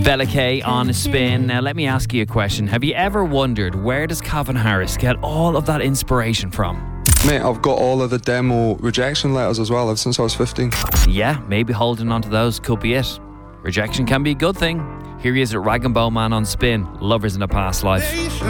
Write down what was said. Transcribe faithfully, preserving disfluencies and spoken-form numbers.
Velike on Spin. Now let me ask you a question. Have you ever wondered, where does Calvin Harris get all of that inspiration from? Mate, I've got all of the demo rejection letters as well, ever since I was fifteen. Yeah, maybe holding on to those could be it. Rejection can be a good thing. Here he is at Rag and Bone Man on Spin. Lovers in a Past Life.